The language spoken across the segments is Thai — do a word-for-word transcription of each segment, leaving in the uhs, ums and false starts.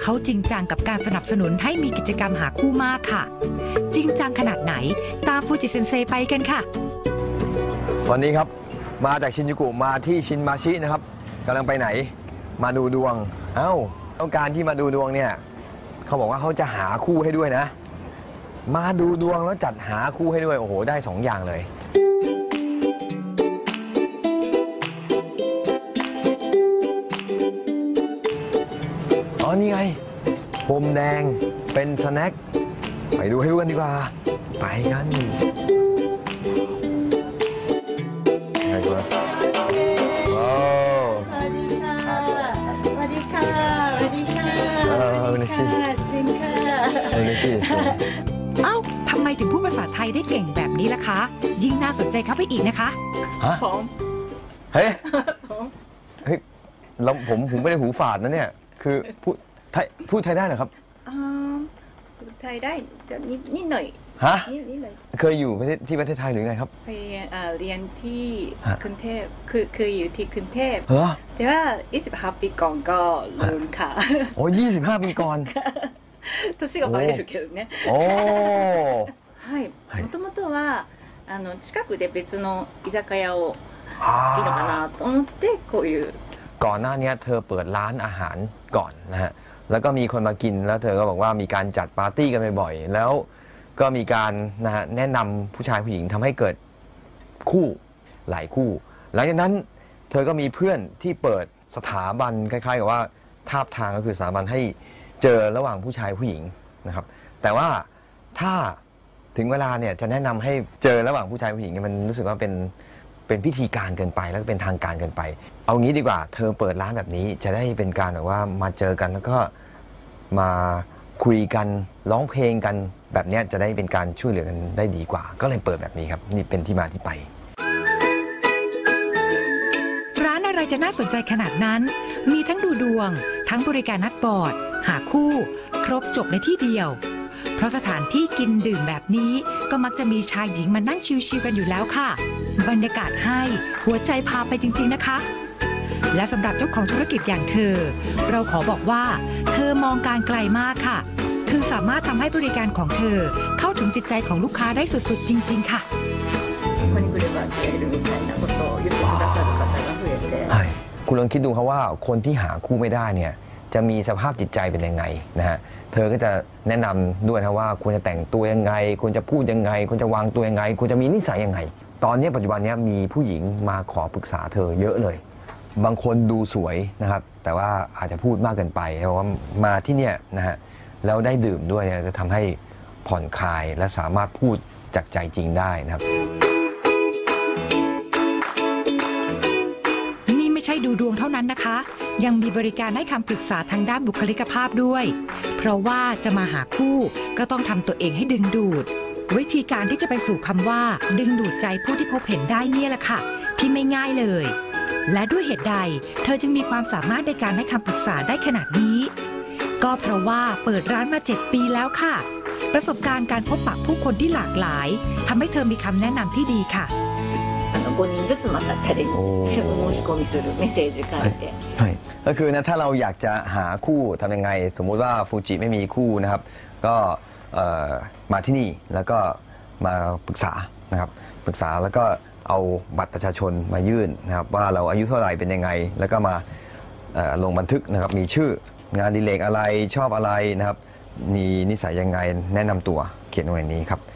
เขาจริงจังกับการสนับสนุนให้มีกิจกรรมหาคู่มากค่ะจริงจังขนาดไหนตามฟูจิเซนเซไปกันค่ะวันนี้ครับมาจากชินจูกุมาที่ชินมาชินะครับกำลังไปไหนมาดูดวงเอ้าต้องการที่มาดูดวงเนี่ยเขาบอกว่าเขาจะหาคู่ให้ด้วยนะมาดูดวงแล้วจัดหาคู่ให้ด้วยโอ้โหได้สองอย่างเลยอ๋อนี่ไงพรมแดงเป็นสแน็คไปดูให้รู้กันดีกว่าไปกันไงครับว้าวสวัสดีค่ะสวัสดีค่ะสวัสดีค่ะเออ嬉しいจริงค่ะ嬉しいですねเอ้าทำไมถึงพูดภาษาไทยได้เก่งแบบนี้ล่ะคะยิ่งน่าสนใจเข้าไปอีกนะคะฮะเฮ้ยเฮ้ยเราผมผมไม่ได้หูฝาดนะเนี่ยคือพูดไทยพูดไทยได้เหรอครับพูดไทยได้แต่นิดหน่อยฮะนิดหน่อยเคยอยู่ที่ประเทศไทยหรือไงครับไปเรียนที่กรุงเทพคือคืออยู่ที่กรุงเทพแต่ว่ายี่สิบห้าปีก่อนก็ลืมค่ะโอ้ยี่สิบห้าปีก่อน年がバレるけどねおはいもともとはあの近くで別の居酒屋をいいのかなと思ってこういうก่อนหน้านี้เธอเปิดร้านอาหารก่อนนะฮะแล้วก็มีคนมากินแล้วเธอก็บอกว่ามีการจัดปาร์ตี้กันบ่อยๆแล้วก็มีการนะฮะแนะนำผู้ชายผู้หญิงทำให้เกิดคู่หลายคู่หลังจากนั้นเธอก็มีเพื่อนที่เปิดสถาบันคล้ายๆกับว่าทาบทางก็คือสถาบันให้เจอระหว่างผู้ชายผู้หญิงนะครับแต่ว่าถ้าถึงเวลาเนี่ยจะแนะนำให้เจอระหว่างผู้ชายผู้หญิงมันรู้สึกว่าเป็นเป็นพิธีการเกินไปแล้วก็เป็นทางการเกินไปเอางี้ดีกว่าเธอเปิดร้านแบบนี้จะได้เป็นการแบบว่ามาเจอกันแล้วก็มาคุยกันร้องเพลงกันแบบนี้จะได้เป็นการช่วยเหลือกันได้ดีกว่าก็เลยเปิดแบบนี้ครับนี่เป็นที่มาที่ไปร้านอะไรจะน่าสนใจขนาดนั้นมีทั้งดูดวงทั้งบริการนัดบอร์ดหาคู่ครบจบในที่เดียวเพราะสถานที่กินดื่มแบบนี้ก็มักจะมีชายหญิงมานั่งชิลๆกันอยู่แล้วค่ะบรรยากาศให้หัวใจพาไปจริงๆนะคะและสำหรับเจ้าของธุรกิจอย่างเธอเราขอบอกว่าเธอมองการไกลมากค่ะคือสามารถทำให้บริการของเธอเข้าถึงจิตใจของลูกค้าได้สุดๆจริงๆค่ะคุณลองคิดดูครับว่าคนที่หาคู่ไม่ได้เนี่ยจะมีสภาพจิตใจเป็นยังไงนะฮะเธอก็จะแนะนำด้วยนะว่าควรจะแต่งตัวยังไงควรจะพูดยังไงควรจะวางตัวยังไงควรจะมีนิสัยยังไงตอนนี้ปัจจุบันนี้มีผู้หญิงมาขอปรึกษาเธอเยอะเลยบางคนดูสวยนะครับแต่ว่าอาจจะพูดมากเกินไปเพราะว่ามาที่เนี่ยนะฮะแล้วได้ดื่มด้วยเนี่ยจะทำให้ผ่อนคลายและสามารถพูดจากใจจริงได้นะครับนี่ไม่ใช่ดูดวงเท่านั้นนะคะยังมีบริการให้คำปรึกษาทางด้านบุคลิกภาพด้วยเพราะว่าจะมาหาคู่ก็ต้องทำตัวเองให้ดึงดูดวิธีการที่จะไปสู่คำว่าดึงดูดใจผู้ที่พบเห็นได้เนี่ยแหละค่ะที่ไม่ง่ายเลยและด้วยเหตุใดเธอจึงมีความสามารถในการให้คำปรึกษาได้ขนาดนี้ก็เพราะว่าเปิดร้านมาเจ็ดปีแล้วค่ะประสบการณ์การพบปะผู้คนที่หลากหลายทำให้เธอมีคำแนะนำที่ดีค่ะごにんずつまたチャレンジ申し込みするメッセージ書いてก็คือนะถ้าเราอยากจะหาคู่ทำยังไงสมมุติว่าฟูจิไม่มีคู่นะครับก็มาที่นี่แล้วก็มาปรึกษานะครับปรึกษาแล้วก็เอาบัตรประชาชนมายื่นนะครับว่าเราอายุเท่าไหร่เป็นยังไงแล้วก็มาลงบันทึกนะครับมีชื่องานอดิเรกอะไรชอบอะไรนะครับมีนิสัยยังไงแนะนำตัวเขียนไว้ในนี้ครับ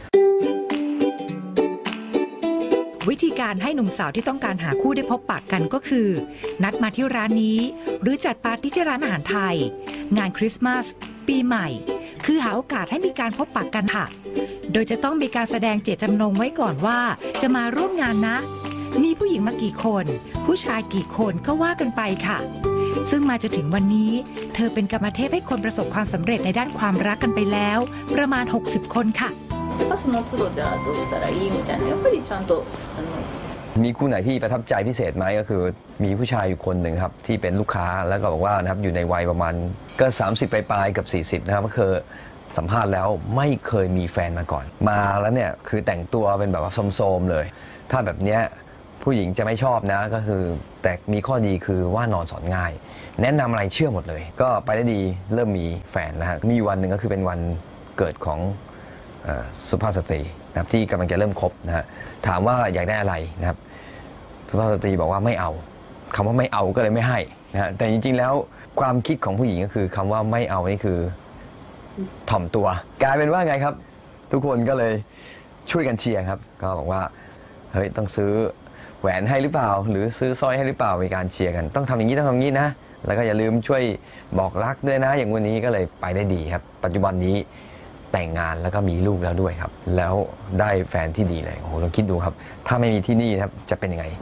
วิธีการให้หนุ่มสาวที่ต้องการหาคู่ได้พบปะกันก็คือนัดมาที่ร้านนี้หรือจัดปาร์ตี้ที่ร้านอาหารไทยงานคริสต์มาสปีใหม่คือหาโอกาสให้มีการพบปะกันค่ะโดยจะต้องมีการแสดงเจตจำนงไว้ก่อนว่าจะมาร่วมงานนะมีผู้หญิงมากี่คนผู้ชายกี่คนก็ว่ากันไปค่ะซึ่งมาจนถึงวันนี้เธอเป็นกรรมเทพให้คนประสบความสำเร็จในด้านความรักกันไปแล้วประมาณหกสิบคนค่ะその都度じゃあどうしたらいいみたいなやっぱりちゃんとมีคู่ไหนที่ประทับใจพิเศษไหมก็คือมีผู้ชายอยู่คนหนึ่งครับที่เป็นลูกค้าแล้วก็บอกว่านะครับอยู่ในวัยประมาณก็สามสิบปลายๆกับสี่สิบนะครับก็คือสัมภาษณ์แล้วไม่เคยมีแฟนมาก่อนมาแล้วเนี่ยคือแต่งตัวเป็นแบบว่าโสมๆเลยถ้าแบบเนี้ยผผู้หญิงจะไม่ชอบนะก็คือแต่มีข้อดีคือว่านอนสอนง่าย แนะนำอะไรเชื่อหมดเลย ก็ไปได้ดีเริ่มมีแฟนนะฮะมีวันหนึ่งก็คือเป็นวันเกิดของสุภาพสตรีนะครับที่กำลังจะเริ่มคบนะฮะถามว่าอยากได้อะไรนะครับสุภาพสตรีบอกว่าไม่เอาคำว่าไม่เอาก็เลยไม่ให้นะฮะแต่จริงๆแล้วความคิดของผู้หญิงก็คือคำว่าไม่เอานี่คือถ่อมตัวกลายเป็นว่าไงครับทุกคนก็เลยช่วยกันเชียร์ครับก็บอกว่าเฮ้ยต้องซื้อแหวนให้หรือเปล่าหรือซื้อสร้อยให้หรือเปล่ามีการเชียร์กันต้องทำอย่างนี้ต้องทำอย่างนี้นะแล้วก็อย่าลืมช่วยบอกรักด้วยนะอย่างวันนี้ก็เลยไปได้ดีครับปัจจุบันนี้แต่งงานแล้วก็มีลูกแล้วด้วยครับแล้วได้แฟนที่ดีเลยโอ้โหเราคิดดูครับถ้าไม่มีที่นี่ครับจะเป็นยังไง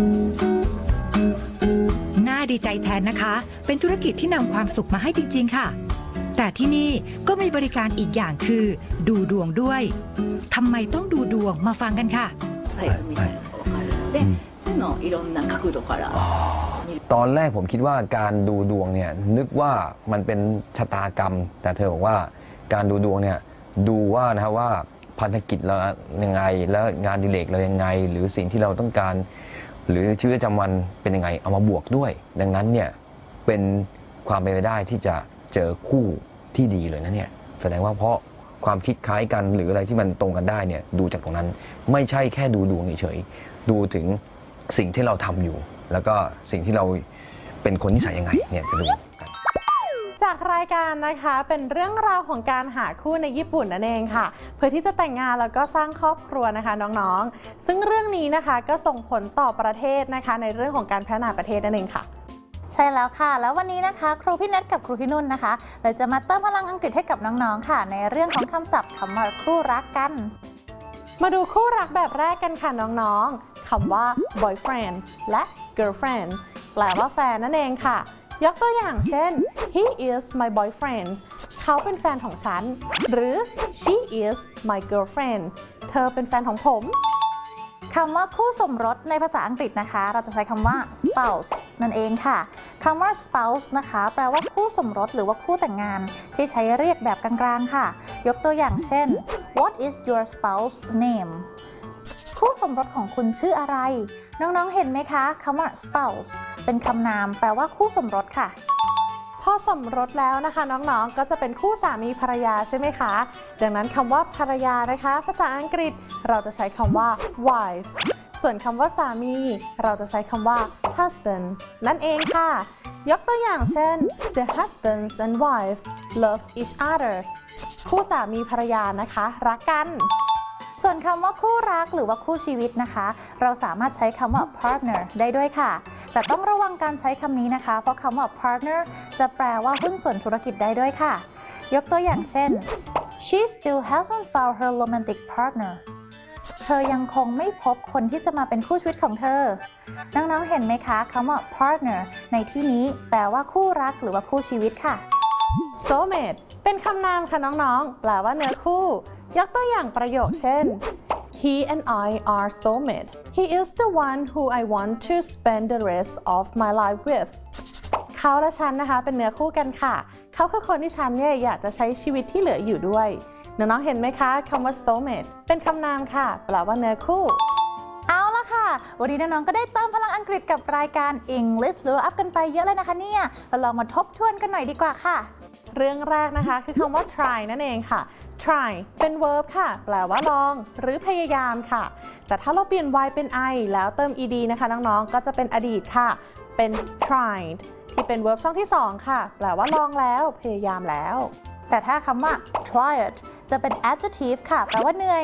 น่าดีใจแทนนะคะเป็นธุรกิจที่นำความสุขมาให้จริงๆค่ะแต่ที่นี่ก็มีบริการอีกอย่างคือดูดวงด้วยทำไมต้องดูดวงมาฟังกันค่ะตอนแรกผมคิดว่าการดูดวงเนี่ยนึกว่ามันเป็นชะตากรรมแต่เธอบอกว่าการดูดวงเนี่ยดูว่านะครับว่าพันธกิจเรายังไงแล้วงานดิเลกเรายังไงหรือสิ่งที่เราต้องการหรือชีวิตประจำวันเป็นยังไงเอามาบวกด้วยดังนั้นเนี่ยเป็นความเป็นไปได้ที่จะเจอคู่ที่ดีเลยนะเนี่ยแสดงว่าเพราะความคิดคล้ายกันหรืออะไรที่มันตรงกันได้เนี่ยดูจากตรงนั้นไม่ใช่แค่ดูดวงเฉยๆดูถึงสิ่งที่เราทำอยู่แล้วก็สิ่งที่เราเป็นคนนิสัยยังไงเนี่ยจะดูจากรายการนะคะเป็นเรื่องราวของการหาคู่ในญี่ปุ่นนั่นเองค่ะเพื่อที่จะแต่งงานแล้วก็สร้างครอบครัวนะคะน้องๆซึ่งเรื่องนี้นะคะก็ส่งผลต่อประเทศนะคะในเรื่องของการพัฒนาประเทศนั่นเองค่ะใช่แล้วค่ะแล้ววันนี้นะคะครูพี่เน็ตกับครูพี่นุ่นนะคะเราจะมาเติมพลังอังกฤษให้กับน้องๆค่ะในเรื่องของคำศัพท์คำว่าคู่รักกันมาดูคู่รักแบบแรกกันค่ะน้องๆคำว่า boyfriend และ girlfriend แปลว่าแฟนนั่นเองค่ะยกตัวอย่างเช่น he is my boyfriend เขาเป็นแฟนของฉันหรือ she is my girlfriend เธอเป็นแฟนของผมคำว่าคู่สมรสในภาษาอังกฤษนะคะเราจะใช้คำว่า spouse นั่นเองค่ะคำว่า spouse นะคะแปลว่าคู่สมรสหรือว่าคู่แต่งงานที่ใช้เรียกแบบกลางๆค่ะยกตัวอย่างเช่น what is your spouse name คู่สมรสของคุณชื่ออะไรน้องๆเห็นไหมคะคำว่า spouse เป็นคำนามแปลว่าคู่สมรสค่ะพอสมรสแล้วนะคะน้องๆก็จะเป็นคู่สามีภรรยาใช่ไหมคะดังนั้นคำว่าภรรยานะคะภาษาอังกฤษเราจะใช้คำว่า wife ส่วนคำว่าสามีเราจะใช้คำว่า husband นั่นเองค่ะยกตัวอย่างเช่น the husbands and wives love each other คู่สามีภรรยานะคะรักกันส่วนคำว่าคู่รักหรือว่าคู่ชีวิตนะคะเราสามารถใช้คำว่า partner ได้ด้วยค่ะแต่ต้องระวังการใช้คำนี้นะคะเพราะคำว่า partner จะแปลว่าหุ้นส่วนธุรกิจได้ด้วยค่ะยกตัวอย่างเช่น she still hasn't found her romantic partner เธอยังคงไม่พบคนที่จะมาเป็นคู่ชีวิตของเธอน้องๆเห็นไหมคะคำว่า partner ในที่นี้แปลว่าคู่รักหรือว่าคู่ชีวิตค่ะ soulmate เป็นคำนามค่ะน้องๆแปลว่าเนื้อคู่ยกตัวอย่างประโยคเช่น He and I are soulmates. He is the one who I want to spend the rest of my life with. เขาและฉันนะคะเป็นเนื้อคู่กันค่ะเขาคือคนที่ฉันเนี่ยอยากจะใช้ชีวิตที่เหลืออยู่ด้วยน้องๆเห็นไหมคะคำว่า soulmate เป็นคำนามค่ะแปลว่าเนื้อคู่เอาละค่ะวันนี้น้องๆก็ได้เติมพลังอังกฤษกับรายการ English Level Up กันไปเยอะเลยนะคะเนี่ยเราลองมาทบทวนกันหน่อยดีกว่าค่ะเรื่องแรกนะคะคือคำว่า try นั่นเองค่ะ try เป็น verb ค่ะแปลว่าลองหรือพยายามค่ะแต่ถ้าเราเปลี่ยน y เป็น i แล้วเติม ed นะคะน้องๆก็จะเป็นอดีตค่ะเป็น tried ที่เป็น verb ช่องที่สองค่ะแปลว่าลองแล้วพยายามแล้วแต่ถ้าคำว่า tried จะเป็น adjective ค่ะแปลว่าเหนื่อย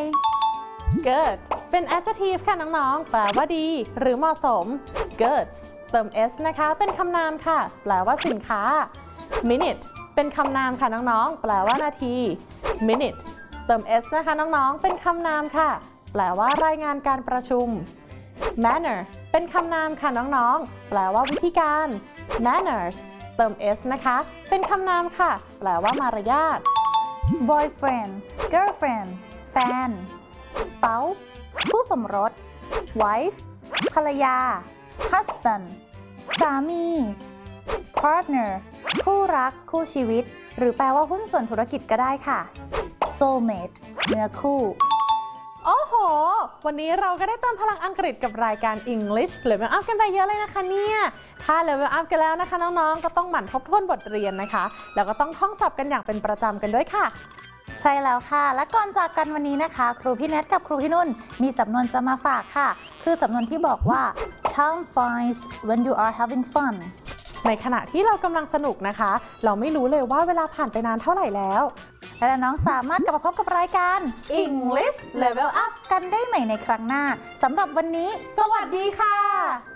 good เป็น adjective ค่ะน้องๆแปลว่าดีหรือเหมาะสม goods เติม s นะคะเป็นคำนามค่ะแปลว่าสินค้า minuteเป็นคำนามค่ะน้องๆแปลว่านาที minutes เติม s นะคะน้องๆเป็นคำนามค่ะแปลว่ารายงานการประชุม manner เป็นคำนามค่ะน้องๆแปลว่าวิธีการ manners เติม s นะคะเป็นคำนามค่ะแปลว่ามารยาท boyfriend girlfriend แฟน spouse คู่สมรส wife ภรรยา husband สามี partner คู่รักคู่ชีวิตหรือแปลว่าหุ้นส่วนธุรกิจก็ได้ค่ะ soulmate เนื้อคู่โอ้โห วันนี้เราก็ได้เติมพลังอังกฤษกับรายการ English Level Up กันไปเยอะเลยนะคะเนี่ยถ้า Level Up กันแล้วนะคะน้องๆก็ต้องหมั่นทบทวนบทเรียนนะคะแล้วก็ต้องท่องศัพท์กันอย่างเป็นประจำกันด้วยค่ะใช่แล้วค่ะและก่อนจากกันวันนี้นะคะครูพี่เนทกับครูพี่นุ่นมีสำนวนจะมาฝากค่ะคือสำนวนที่บอกว่า time flies when you are having fun ในขณะที่เรากำลังสนุกนะคะเราไม่รู้เลยว่าเวลาผ่านไปนานเท่าไหร่แล้วและน้องสามารถกลับมาพบกับรายการ English Level Up กันได้ใหม่ในครั้งหน้าสำหรับวันนี้สวัสดีค่ะ